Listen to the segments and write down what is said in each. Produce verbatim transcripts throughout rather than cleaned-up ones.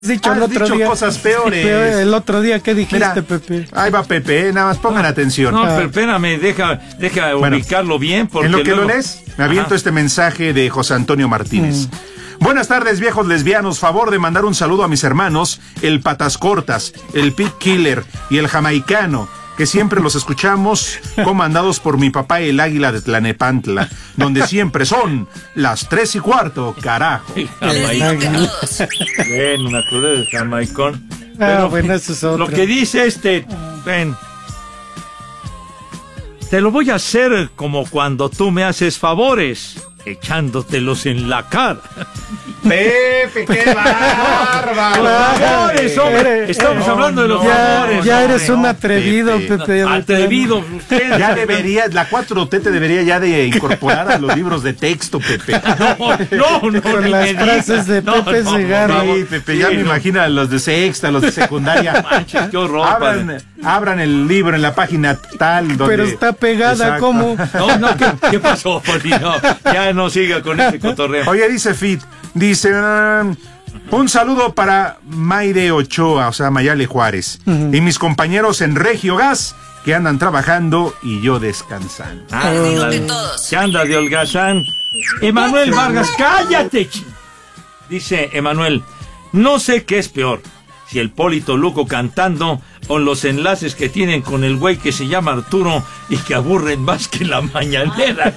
dicho Has el otro dicho día cosas peores. El otro día, ¿qué dijiste, Mira, Pepe? Ahí va Pepe, nada más pongan atención. No, Ah. pero espérame, deja, deja Bueno, ubicarlo bien. Porque en lo que luego... lo lees, me aviento Ajá. este mensaje de José Antonio Martínez. Mm. Buenas tardes, viejos lesbianos. Favor de mandar un saludo a mis hermanos, el Patas Cortas, el Pit Killer y el Jamaicano, que siempre los escuchamos, comandados por mi papá el Águila de Tlanepantla, donde siempre son las tres y cuarto, carajo. Jamaicano. Bueno, me acordé del Jamaicón. Ah, Pero bueno, eso es otro. lo que dice este, ven, te lo voy a hacer como cuando tú me haces favores, echándotelos en la cara. Pepe, qué bárbaro. Los favores, hombre. Estamos no, hablando de los no, favores. Ya hombre. eres un atrevido, Pepe. Pepe. Atrevido. Usted. Ya deberías, la cuatro T te debería ya de incorporar a los libros de texto, Pepe. No, no, no. Con ni las me digas. frases de No, Pepe no, Segarra. por favor. Sí, Pepe, ya Sí, me no. imagino a los de sexta, a los de secundaria. Manches, qué horror, Abran, padre. abran el libro en la página tal donde... Pero está pegada, Exacto. ¿cómo? No, no, ¿qué, qué pasó, Poli? No, ya no siga con ese cotorreo. Oye, dice Fit, dice... um, un saludo para Mayre Ochoa, o sea, Mayale Juárez, uh-huh. y mis compañeros en Regio Gas, que andan trabajando y yo descansando. Ah, ¿qué anda de holgazán? Emanuel Vargas, cállate. Ch- Dice Emanuel, no sé qué es peor, si el Polito Luco cantando o los enlaces que tienen con el güey que se llama Arturo y que aburren más que la mañanera.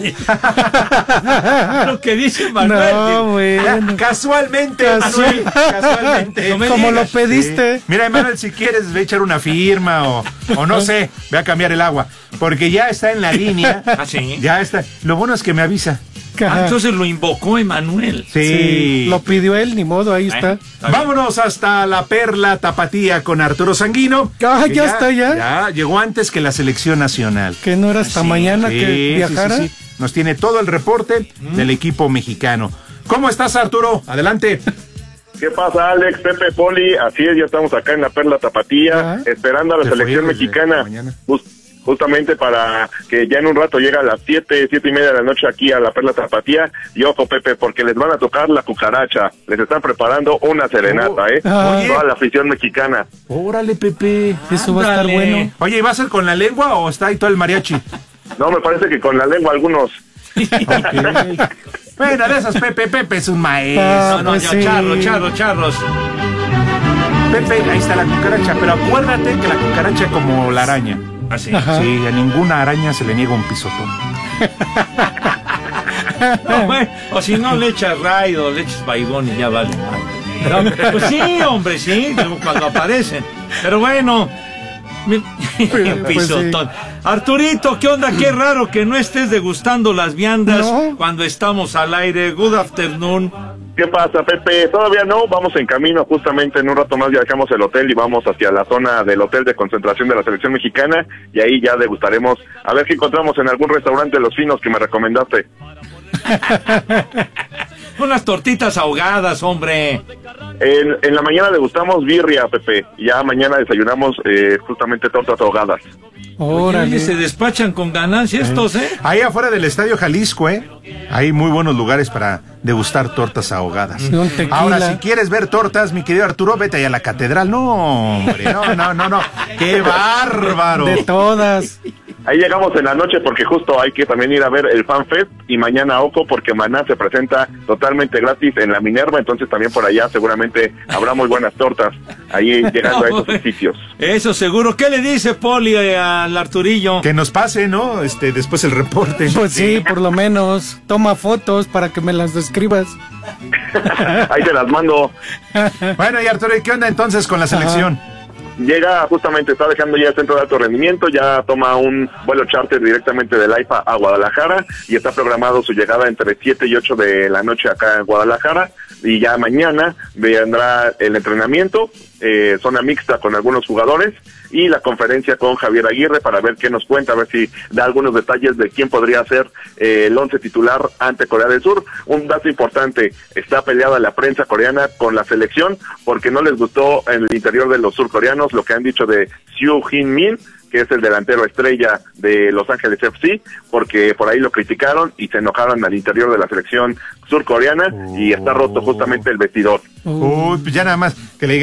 Lo que dice Manuel. No, bueno. Casualmente, Casu- Manuel, casualmente. No me Como lo digas. pediste. Sí. Mira, Emanuel, si quieres, ve a echar una firma o, o no sé, ve a cambiar el agua, porque ya está en la línea. ¿Ah, sí? Ya está. Lo bueno es que me avisa. Ah, entonces lo invocó Emanuel. Sí. Sí, lo pidió él, ni modo, ahí está. Eh, está bien. Vámonos hasta la Perla Tapatía con Arturo Sanguino. Ah, que ya está, ya. Ya llegó antes que la selección nacional. Que no era hasta Sí, mañana Sí, que sí, viajara. sí, sí. Nos tiene todo el reporte mm. del equipo mexicano. ¿Cómo estás, Arturo? Adelante. ¿Qué pasa, Alex, Pepe, Poli? Así es, ya estamos acá en la Perla Tapatía, Ah. esperando a la Te selección fue desde mexicana, mañana. just- justamente para que ya en un rato llegue a las siete, siete y media de la noche aquí a la Perla Tapatía. Y ojo, Pepe, porque les van a tocar la cucaracha, les están preparando una serenata, ¿eh? Ah. Con toda la afición mexicana. Órale, Pepe. Eso va a estar Ándale. bueno. Oye, ¿y va a ser con la lengua o está ahí todo el mariachi? No, me parece que con la lengua algunos... Okay. Bueno, de esas, Pepe, Pepe es un maestro. Ah, No, no, pues ya, sí. charros, charros, charros. Pepe, ahí está la cucaracha, pero acuérdate que la cucaracha es como la araña. ¿Ah, sí? Ajá. Sí, a ninguna araña se le niega un pisotón. No, bueno, o si no le echas raido, le echas baigón y ya vale. No, pues sí, hombre, sí, cuando aparecen. Pero bueno, mi- Pues pisotón. Arturito, ¿qué onda? Qué raro que no estés degustando las viandas No. cuando estamos al aire. Good afternoon. ¿Qué pasa, Pepe? Todavía no, vamos en camino, justamente en un rato más ya dejamos el hotel y vamos hacia la zona del hotel de concentración de la selección mexicana y ahí ya degustaremos, a ver qué encontramos en algún restaurante de los finos que me recomendaste. Unas tortitas ahogadas, hombre. En, en la mañana degustamos birria, Pepe, y ya mañana desayunamos eh, justamente tortas ahogadas. Órale. Oye, se despachan con ganancia estos, ¿eh? Ahí afuera del Estadio Jalisco, ¿eh? Hay muy buenos lugares para degustar tortas ahogadas. Y un tequila. Ahora, si quieres ver tortas, mi querido Arturo, vete ahí a la catedral. No, hombre, no, no, no, no. ¡Qué bárbaro! De todas. Ahí llegamos en la noche porque justo hay que también ir a ver el Fan Fest y mañana Oco porque Maná se presenta totalmente gratis en la Minerva, entonces también por allá seguramente habrá muy buenas tortas ahí llegando a esos sitios. Eso seguro. ¿Qué le dice Poli eh, al Arturillo? Que nos pase, ¿no? Este, después el reporte. Pues sí, por lo menos. Toma fotos para que me las describas. Ahí te las mando. Bueno, y Arturo, ¿y qué onda entonces con la selección? Llega justamente, está dejando ya el centro de alto rendimiento, ya toma un vuelo charter directamente del AIFA a Guadalajara y está programado su llegada entre siete y ocho de la noche acá en Guadalajara y ya mañana vendrá el entrenamiento, eh, zona mixta con algunos jugadores, y la conferencia con Javier Aguirre para ver qué nos cuenta, a ver si da algunos detalles de quién podría ser eh, el once titular ante Corea del Sur. Un dato importante, está peleada la prensa coreana con la selección porque no les gustó en el interior de los surcoreanos lo que han dicho de Soo Hin-min, que es el delantero estrella de Los Ángeles F C, porque por ahí lo criticaron y se enojaron al interior de la selección surcoreana, oh. y está roto justamente el vestidor. Uy, uh, pues ya nada más que le